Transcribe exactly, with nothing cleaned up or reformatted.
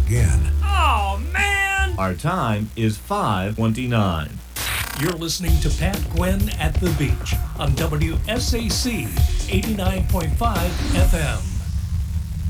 again. Oh, man! Our time is five twenty-nine. You're listening to Pat Gwynn at the Beach on W S A C eighty-nine point five F M.